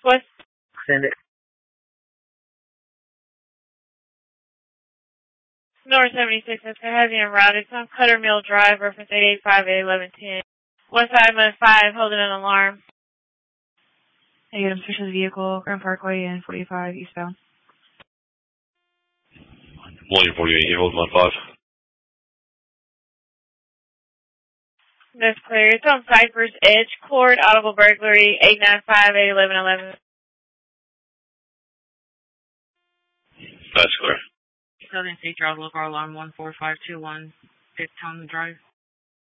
Northwest. Send it. North 76, that's heavy and routed. It's on Cutter Mill Drive, reference 885-1110. West side of 5, holding an alarm. Hey, I'm switching the vehicle, Grand Parkway and 45 eastbound. William 48, you hold 1-5. That's clear. It's on Cypress Edge Court, audible burglary, 895-81111. That's clear. Southern State Drive, local alarm 14521, Fifth Town Drive.